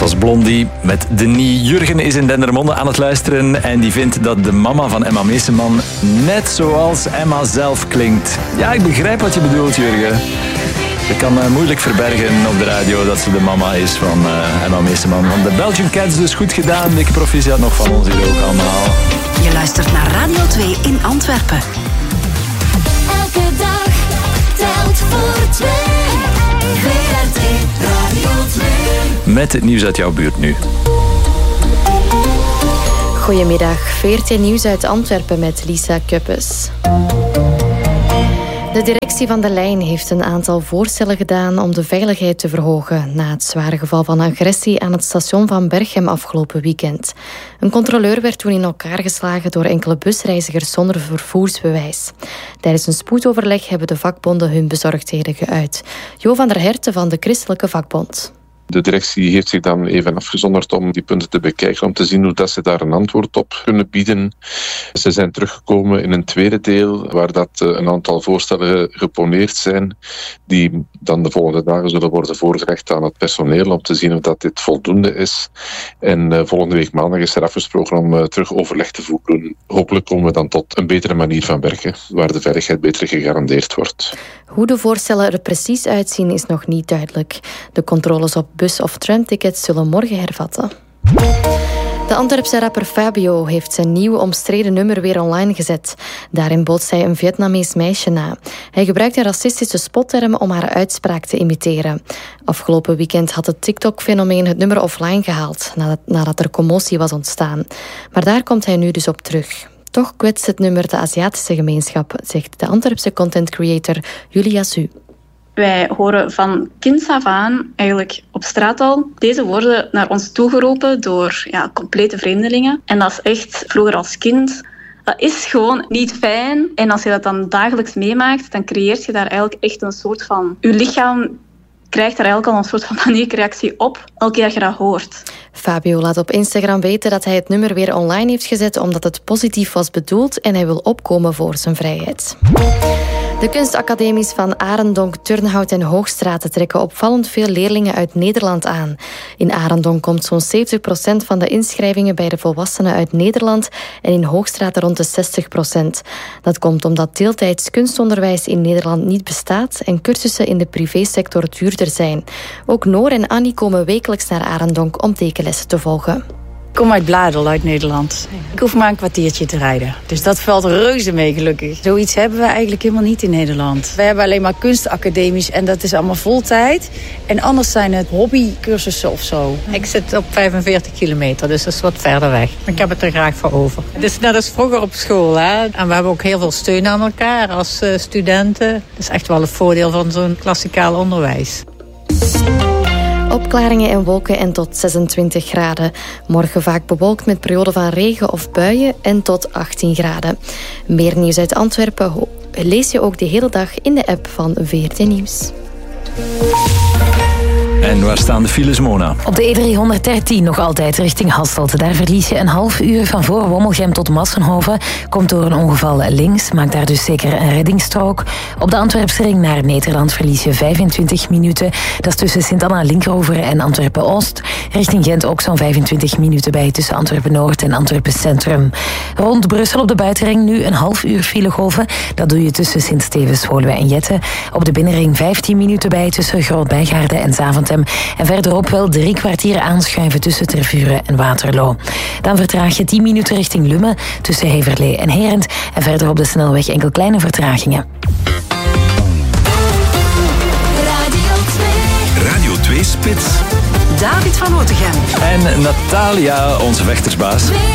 was Blondie met Denis. Jurgen is in Dendermonde aan het luisteren en die vindt dat de mama van Emma Meeseman net zoals Emma zelf klinkt. Ja, ik begrijp wat je bedoelt, Jurgen. Je kan moeilijk verbergen op de radio dat ze de mama is van Emma Meeseman. Van de Belgian Cats, dus goed gedaan. Dikke proficiat nog van ons hier ook allemaal. Je luistert naar Radio 2 in Antwerpen. Elke dag telt voor twee. VRT Radio 2. Met het nieuws uit jouw buurt nu. Goedemiddag, VRT Nieuws uit Antwerpen met Lisa Kuppes. De directie van de lijn heeft een aantal voorstellen gedaan om de veiligheid te verhogen na het zware geval van agressie aan het station van Berchem afgelopen weekend. Een controleur werd toen in elkaar geslagen door enkele busreizigers zonder vervoersbewijs. Tijdens een spoedoverleg hebben de vakbonden hun bezorgdheden geuit. Jo van der Herten van de Christelijke Vakbond. De directie heeft zich dan even afgezonderd om die punten te bekijken, om te zien hoe dat ze daar een antwoord op kunnen bieden. Ze zijn teruggekomen in een tweede deel, waar dat een aantal voorstellen geponeerd zijn, die dan de volgende dagen zullen worden voorgelegd aan het personeel, om te zien of dat dit voldoende is. En volgende week maandag is er afgesproken om terug overleg te voeren. Hopelijk komen we dan tot een betere manier van werken, waar de veiligheid beter gegarandeerd wordt. Hoe de voorstellen er precies uitzien is nog niet duidelijk. De controles op bus- of tramtickets zullen morgen hervatten. De Antwerpse rapper Fabio heeft zijn nieuwe omstreden nummer weer online gezet. Daarin bootst hij een Vietnamees meisje na. Hij gebruikt een racistische spotterm om haar uitspraak te imiteren. Afgelopen weekend had het TikTok-fenomeen het nummer offline gehaald, nadat er commotie was ontstaan. Maar daar komt hij nu dus op terug. Toch kwetst het nummer de Aziatische gemeenschap, zegt de Antwerpse content creator Julia Su. Wij horen van kinds af aan, eigenlijk op straat al, deze woorden naar ons toegeroepen door complete vreemdelingen. En dat is echt, vroeger als kind, dat is gewoon niet fijn. En als je dat dan dagelijks meemaakt, dan creëert je daar eigenlijk echt een soort van... Je lichaam krijgt daar eigenlijk al een soort van paniekreactie op, elke keer dat je dat hoort. Fabio laat op Instagram weten dat hij het nummer weer online heeft gezet omdat het positief was bedoeld en hij wil opkomen voor zijn vrijheid. De kunstacademies van Arendonk, Turnhout en Hoogstraten trekken opvallend veel leerlingen uit Nederland aan. In Arendonk komt zo'n 70% van de inschrijvingen bij de volwassenen uit Nederland en in Hoogstraten rond de 60%. Dat komt omdat deeltijds kunstonderwijs in Nederland niet bestaat en cursussen in de privésector duurder zijn. Ook Noor en Annie komen wekelijks naar Arendonk om tekenlessen te volgen. Ik kom uit Bladel, uit Nederland. Ik hoef maar een kwartiertje te rijden. Dus dat valt reuze mee, gelukkig. Zoiets hebben we eigenlijk helemaal niet in Nederland. We hebben alleen maar kunstacademies en dat is allemaal voltijd. En anders zijn het hobbycursussen of zo. Ik zit op 45 kilometer, dus dat is wat verder weg. Ik heb het er graag voor over. Het is net als vroeger op school, hè. En we hebben ook heel veel steun aan elkaar als studenten. Dat is echt wel het voordeel van zo'n klassikaal onderwijs. Opklaringen en wolken en tot 26 graden. Morgen vaak bewolkt met perioden van regen of buien en tot 18 graden. Meer nieuws uit Antwerpen lees je ook de hele dag in de app van VRT Nieuws. En waar staan de files, Mona? Op de E313 nog altijd richting Hasselt. Daar verlies je een half uur van voor Wommelgem tot Massenhoven. Komt door een ongeval links, maakt daar dus zeker een reddingsstrook. Op de Antwerpsring naar Nederland verlies je 25 minuten. Dat is tussen Sint-Anna-Linkeroveren en Antwerpen-Oost. Richting Gent ook zo'n 25 minuten bij tussen Antwerpen-Noord en Antwerpen-Centrum. Rond Brussel op de buitenring nu een half uur filegolven. Dat doe je tussen Sint-Stevens, Woluwe en Jette. Op de binnenring 15 minuten bij tussen Groot-Bijgaarde en Zaventem. En verderop wel 3 kwartier aanschuiven tussen Tervuren en Waterloo. Dan vertraag je 10 minuten richting Lummen tussen Heverlee en Herent. En verder op de snelweg enkel kleine vertragingen. Radio 2 Spits. David van Otegem. En Natalia, onze vechtersbaas.